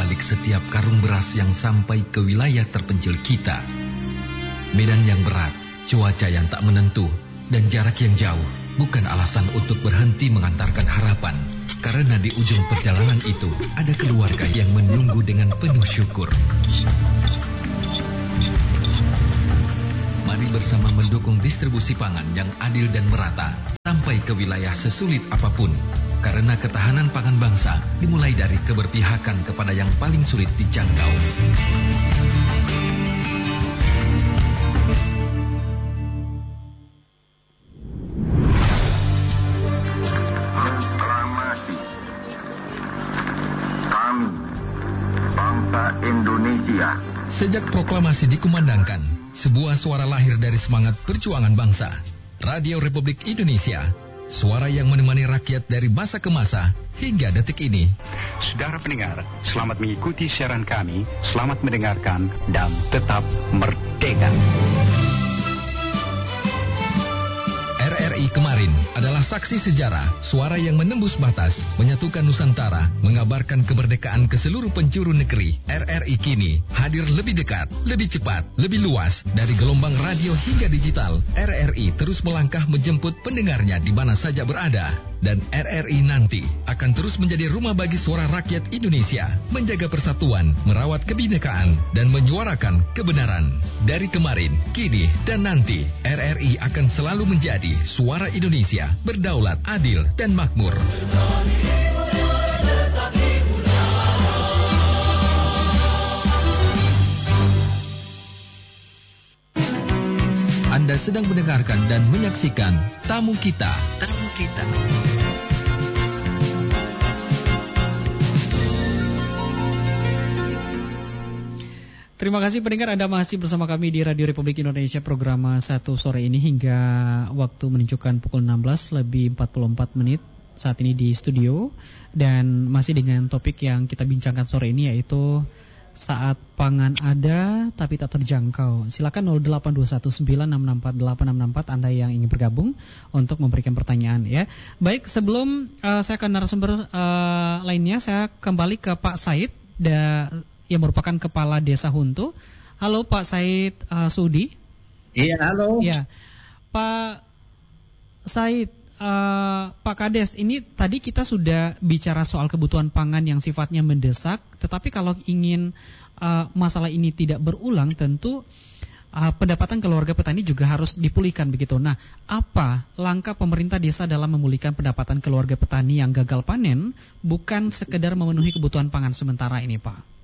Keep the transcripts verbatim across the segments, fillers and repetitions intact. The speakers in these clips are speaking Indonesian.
balik setiap karung beras yang sampai ke wilayah terpencil kita. Medan yang berat, cuaca yang tak menentu, dan jarak yang jauh bukan alasan untuk berhenti mengantarkan harapan. Karena di ujung perjalanan itu ada keluarga yang menunggu dengan penuh syukur. Mari bersama mendukung distribusi pangan yang adil dan merata sampai ke wilayah sesulit apapun. Karena ketahanan pangan bangsa dimulai dari keberpihakan kepada yang paling sulit dijangkau. Proklamasi. Kami, bangsa Indonesia. Sejak proklamasi dikumandangkan, sebuah suara lahir dari semangat perjuangan bangsa. Radio Republik Indonesia, suara yang menemani rakyat dari masa ke masa hingga detik ini. Saudara pendengar, selamat mengikuti siaran kami, selamat mendengarkan, dan tetap merdeka. R R I kemarin adalah saksi sejarah, suara yang menembus batas, menyatukan Nusantara, mengabarkan kemerdekaan ke seluruh penjuru negeri. R R I kini hadir lebih dekat, lebih cepat, lebih luas, dari gelombang radio hingga digital. R R I terus melangkah menjemput pendengarnya di mana saja berada. Dan R R I nanti akan terus menjadi rumah bagi suara rakyat Indonesia, menjaga persatuan, merawat kebinekaan, dan menyuarakan kebenaran. Dari kemarin, kini, dan nanti, R R I akan selalu menjadi suara Indonesia, berdaulat, adil, dan makmur. Anda sedang mendengarkan dan menyaksikan Tamu Kita. Tamu Kita. Terima kasih pendengar, Anda masih bersama kami di Radio Republik Indonesia, program satu sore ini hingga waktu menunjukkan pukul enam belas lebih empat puluh empat menit saat ini di studio. Dan masih dengan topik yang kita bincangkan sore ini, yaitu saat pangan ada tapi tak terjangkau. Silakan nol delapan dua satu sembilan enam enam empat delapan enam enam empat Anda yang ingin bergabung untuk memberikan pertanyaan ya. Baik, sebelum uh, saya ke narasumber uh, lainnya, saya kembali ke Pak Said da, yang merupakan Kepala Desa Huntu. Halo Pak Said uh, Sudi. Iya, halo. Ya. Pak Said, uh, Pak Kades, ini tadi kita sudah bicara soal kebutuhan pangan yang sifatnya mendesak, tetapi kalau ingin uh, masalah ini tidak berulang, tentu uh, pendapatan keluarga petani juga harus dipulihkan begitu. Nah, apa langkah pemerintah desa dalam memulihkan pendapatan keluarga petani yang gagal panen, bukan sekedar memenuhi kebutuhan pangan sementara ini, Pak?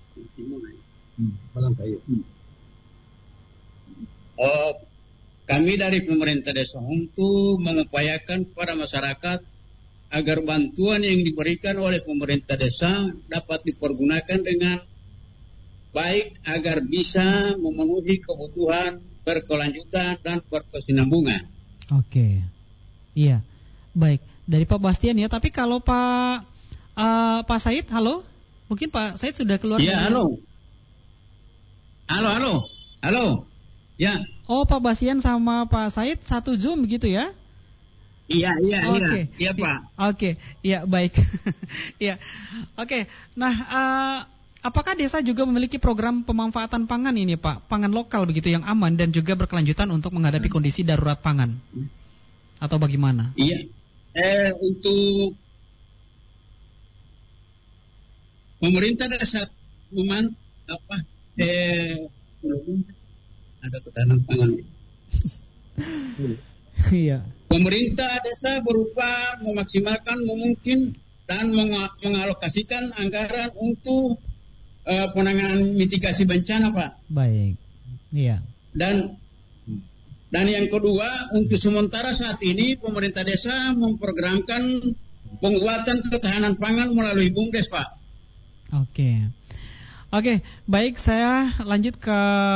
Oh, kami dari pemerintah desa Huntu mengupayakan kepada masyarakat agar bantuan yang diberikan oleh pemerintah desa dapat dipergunakan dengan baik agar bisa memenuhi kebutuhan berkelanjutan dan berkesinambungan. Oke, iya, baik. Dari Pak Bastian ya. Tapi kalau Pak uh, Pak Said, halo, mungkin Pak Said sudah keluar. Iya, dari... halo, halo, halo, halo, ya. Oh, Pak Bastian sama Pak Said satu Zoom begitu ya? Iya, iya, okay. iya, iya Pak. Oke, okay. Iya baik. Iya, oke. Okay. Nah, uh, apakah desa juga memiliki program pemanfaatan pangan ini, Pak? Pangan lokal begitu yang aman dan juga berkelanjutan untuk menghadapi kondisi darurat pangan, atau bagaimana? Iya, eh, untuk pemerintah desa meman apa? Eh, ada ketahanan pangan. Iya. Pemerintah desa berupa memaksimalkan mungkin dan meng- mengalokasikan anggaran untuk uh, penanganan mitigasi bencana, Pak. Baik. Iya. Dan dan yang kedua, untuk sementara saat ini pemerintah desa memprogramkan penguatan ketahanan pangan melalui BUMDes, Pak. Oke. Oke, baik, saya lanjut ke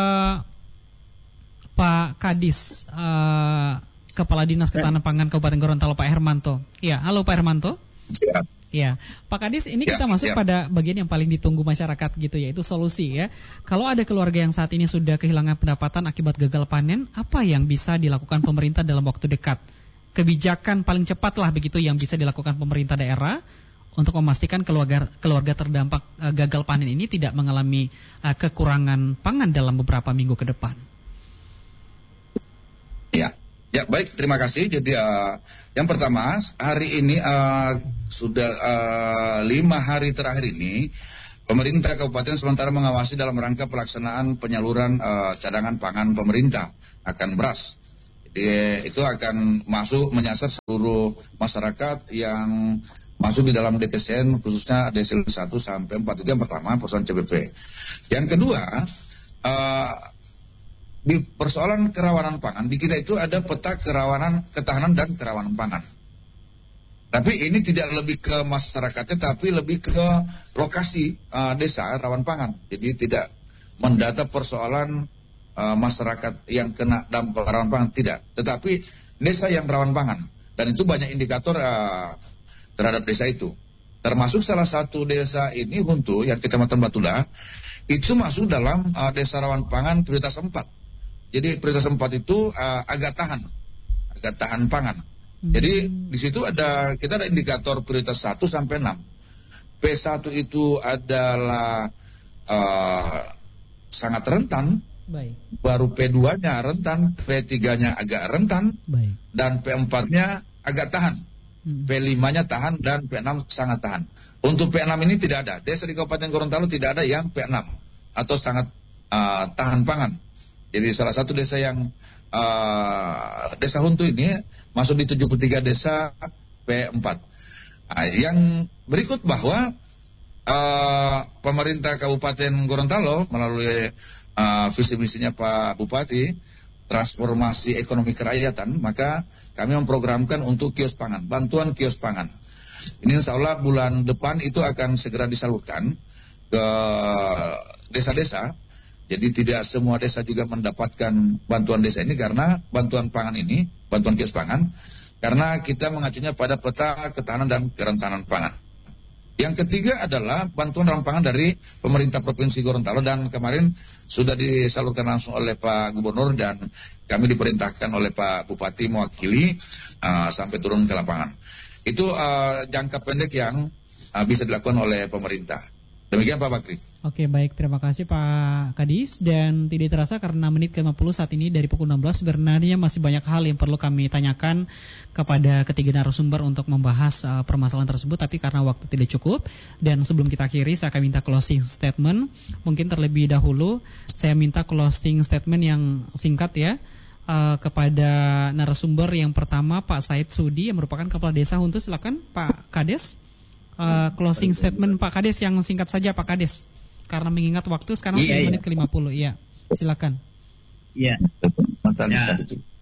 Pak Kadis, uh, Kepala Dinas Ketahanan Pangan Kabupaten Gorontalo, Pak Hermanto. Iya, halo Pak Hermanto. Ya. Iya, Pak Kadis, ini Ya, kita masuk ya. pada bagian yang paling ditunggu masyarakat gitu, yaitu solusi ya. Kalau ada keluarga yang saat ini sudah kehilangan pendapatan akibat gagal panen, apa yang bisa dilakukan pemerintah dalam waktu dekat? Kebijakan paling cepat lah begitu yang bisa dilakukan pemerintah daerah untuk memastikan keluarga keluarga terdampak uh, gagal panen ini tidak mengalami uh, kekurangan pangan dalam beberapa minggu ke depan? Ya, ya baik, terima kasih. Jadi uh, yang pertama, hari ini uh, sudah uh, lima hari terakhir ini, pemerintah Kabupaten sementara mengawasi dalam rangka pelaksanaan penyaluran uh, cadangan pangan pemerintah akan beras. Jadi itu akan masuk menyasar seluruh masyarakat yang masuk di dalam D T C N, khususnya desil satu sampai empat. Itu yang pertama, persoalan C B P. Yang kedua, uh, di persoalan kerawanan pangan, di kita itu ada peta kerawanan, ketahanan dan kerawanan pangan. Tapi ini tidak lebih ke masyarakatnya, tapi lebih ke lokasi uh, desa rawan pangan. Jadi tidak mendata persoalan uh, masyarakat yang kena dampak rawan pangan, tidak. Tetapi desa yang rawan pangan. Dan itu banyak indikator uh, terhadap desa itu. Termasuk salah satu desa ini, Huntu, yang Kecamatan Batuda, itu masuk dalam uh, desa rawan pangan prioritas empat. Jadi prioritas empat itu uh, agak tahan, agak tahan pangan. Jadi di situ ada, kita ada indikator prioritas satu sampai enam. P satu itu adalah uh, sangat rentan. Baik. Baru P dua-nya rentan, P tiga-nya agak rentan. Baik. Dan P empat-nya agak tahan. Hmm. P lima-nya tahan dan P enam sangat tahan. Untuk P enam ini tidak ada. Desa di Kabupaten Gorontalo tidak ada yang P enam atau sangat uh, tahan pangan. Jadi salah satu desa yang Uh, desa Huntu ini masuk di tujuh puluh tiga desa P empat. Nah, yang berikut bahwa uh, pemerintah Kabupaten Gorontalo melalui uh, visi misinya Pak Bupati transformasi ekonomi kerakyatan, maka kami memprogramkan untuk kios pangan, bantuan kios pangan. Ini insya Allah bulan depan itu akan segera disalurkan ke desa-desa. Jadi tidak semua desa juga mendapatkan bantuan desa ini karena bantuan pangan ini, bantuan kios pangan, karena kita mengacunya pada peta ketahanan dan kerentanan pangan. Yang ketiga adalah bantuan ramah pangan dari pemerintah Provinsi Gorontalo, dan kemarin sudah disalurkan langsung oleh Pak Gubernur dan kami diperintahkan oleh Pak Bupati mewakili uh, sampai turun ke lapangan. Itu uh, jangka pendek yang uh, bisa dilakukan oleh pemerintah. Demikian Pak Bakri. Oke, baik, terima kasih Pak Kadis. Dan tidak terasa karena menit ke lima puluh saat ini dari pukul enam belas, sebenarnya masih banyak hal yang perlu kami tanyakan kepada ketiga narasumber untuk membahas uh, permasalahan tersebut. Tapi karena waktu tidak cukup, dan sebelum kita akhiri saya akan minta closing statement. Mungkin terlebih dahulu saya minta closing statement yang singkat ya uh, kepada narasumber yang pertama Pak Said Sudi yang merupakan Kepala Desa Huntu. Silakan Pak Kades. Uh, closing statement Pak Kades yang singkat saja Pak Kades, karena mengingat waktu sekarang iya, iya. menit ke lima puluh. Iya, silakan. Iya. Ya.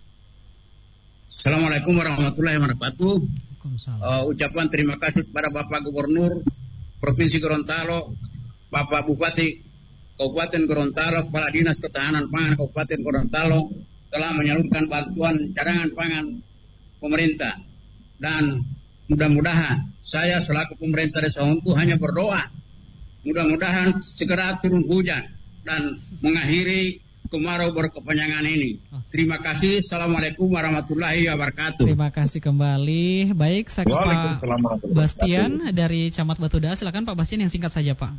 Assalamualaikum warahmatullahi wabarakatuh. Uh, ucapan terima kasih kepada Bapak Gubernur Provinsi Gorontalo, Bapak Bupati Kabupaten Gorontalo, Kepala Dinas Ketahanan Pangan Kabupaten Gorontalo telah menyalurkan bantuan cadangan pangan pemerintah. Dan mudah-mudahan saya selaku pemerintah Desa Huntu hanya berdoa, mudah-mudahan segera turun hujan dan mengakhiri kemarau berkepanjangan ini. Terima kasih. Assalamualaikum warahmatullahi wabarakatuh. Terima kasih kembali. Baik, saya ke Pak Bastian dari Camat Batuda. Silakan Pak Bastian yang singkat saja Pak.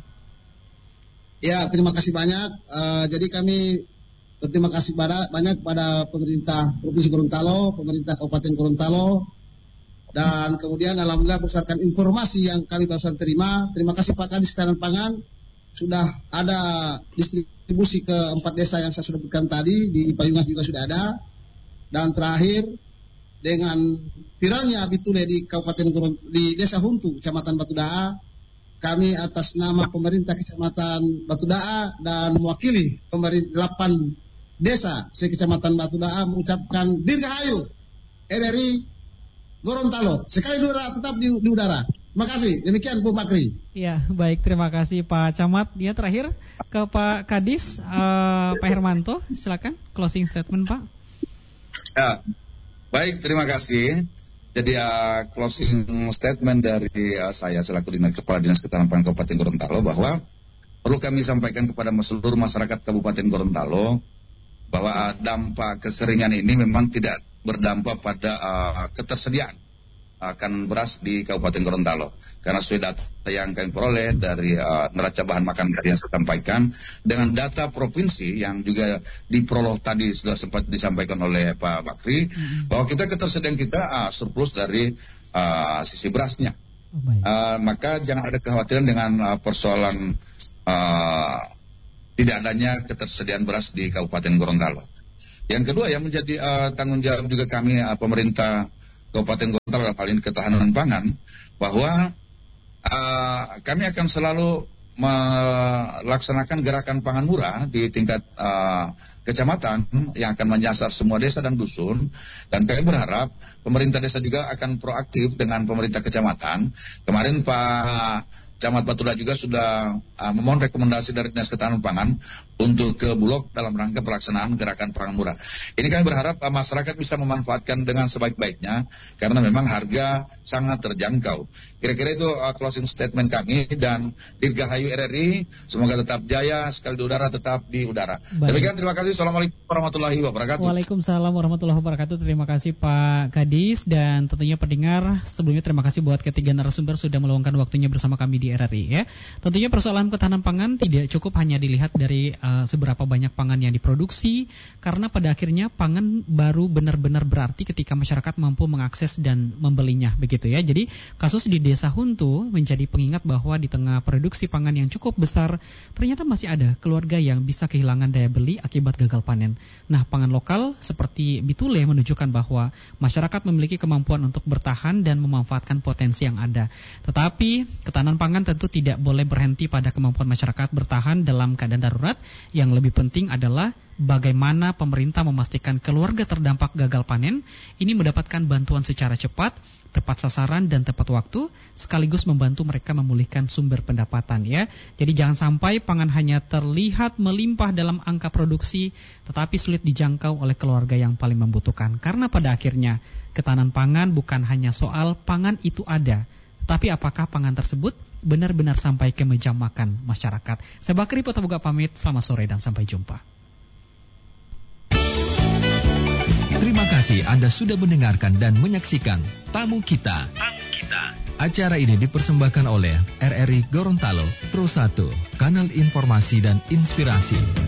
Ya, terima kasih banyak. Uh, jadi kami berterima kasih pada, banyak pada pemerintah Provinsi Gorontalo, pemerintah Kabupaten Gorontalo. Dan kemudian alhamdulillah berdasarkan informasi yang kami barusan terima, terima kasih Pak Kadis Ketahanan Pangan, sudah ada distribusi ke empat desa yang saya sudah berikan tadi, di Payungas juga sudah ada. Dan terakhir, dengan viralnya Bitule di Kabupaten Gorontalo, di Desa Huntu, Kecamatan Batudaa, kami atas nama pemerintah Kecamatan Batudaa dan mewakili pemerintah delapan desa se-Kecamatan Batudaa mengucapkan Dirgahayu R R I Gorontalo, sekali di udara tetap di, di udara. Terima kasih. Demikian Bu Bakri. Ya, baik, terima kasih Pak Camat. Ya, terakhir ke Pak Kadis, uh, Pak Hermanto, silakan closing statement Pak. Ya, baik, terima kasih. Jadi uh, closing statement dari uh, saya selaku Dinas Kepala Dinas Ketahanan Pangan Kabupaten Gorontalo bahwa perlu kami sampaikan kepada seluruh masyarakat Kabupaten Gorontalo bahwa uh, dampak keseringan ini memang tidak berdampak pada uh, ketersediaan akan beras di Kabupaten Gorontalo. Karena sesuai data yang kami peroleh dari uh, neraca bahan makan yang saya sampaikan, dengan data provinsi yang juga diperoleh tadi sudah sempat disampaikan oleh Pak Bakri, hmm. bahwa kita ketersediaan kita uh, surplus dari uh, sisi berasnya. Oh, uh, maka jangan ada kekhawatiran dengan uh, persoalan uh, tidak adanya ketersediaan beras di Kabupaten Gorontalo. Yang kedua yang menjadi uh, tanggung jawab juga kami uh, pemerintah Kabupaten Gorontalo dalam hal ini ketahanan pangan, bahwa uh, kami akan selalu melaksanakan gerakan pangan murah di tingkat uh, kecamatan yang akan menyasar semua desa dan dusun, dan kami berharap pemerintah desa juga akan proaktif dengan pemerintah kecamatan. Kemarin Pak Camat Batula juga sudah uh, memohon rekomendasi dari Dinas Ketahanan Pangan untuk ke Bulog dalam rangka pelaksanaan gerakan pangan murah. Ini kami berharap uh, masyarakat bisa memanfaatkan dengan sebaik-baiknya karena memang harga sangat terjangkau. Kira-kira itu uh, closing statement kami, dan Dirgahayu R R I semoga tetap jaya, sekali di udara tetap di udara. Demikian, terima kasih. Assalamualaikum warahmatullahi wabarakatuh. Waalaikumsalam warahmatullahi wabarakatuh. Terima kasih Pak Kadis, dan tentunya pendengar, sebelumnya terima kasih buat ketiga narasumber sudah meluangkan waktunya bersama kami di R R I ya. Tentunya persoalan ketahanan pangan tidak cukup hanya dilihat dari uh, seberapa banyak pangan yang diproduksi, karena pada akhirnya pangan baru benar-benar berarti ketika masyarakat mampu mengakses dan membelinya, begitu ya. Jadi kasus di Desa Huntu menjadi pengingat bahwa di tengah produksi pangan yang cukup besar, ternyata masih ada keluarga yang bisa kehilangan daya beli akibat gagal panen. Nah, pangan lokal seperti Bitule menunjukkan bahwa masyarakat memiliki kemampuan untuk bertahan dan memanfaatkan potensi yang ada. Tetapi ketahanan pangan tentu tidak boleh berhenti pada kemampuan masyarakat bertahan dalam keadaan darurat. Yang lebih penting adalah bagaimana pemerintah memastikan keluarga terdampak gagal panen ini mendapatkan bantuan secara cepat, tepat sasaran dan tepat waktu, sekaligus membantu mereka memulihkan sumber pendapatan ya. Jadi jangan sampai pangan hanya terlihat melimpah dalam angka produksi, tetapi sulit dijangkau oleh keluarga yang paling membutuhkan. Karena pada akhirnya ketahanan pangan bukan hanya soal pangan itu ada, tapi apakah pangan tersebut benar-benar sampai ke meja makan masyarakat. Saya Bakri Potabuga pamit, selamat sore dan sampai jumpa. Terima kasih Anda sudah mendengarkan dan menyaksikan Tamu Kita. Tamu Kita. Acara ini dipersembahkan oleh R R I Gorontalo, Pro satu, Kanal Informasi dan Inspirasi.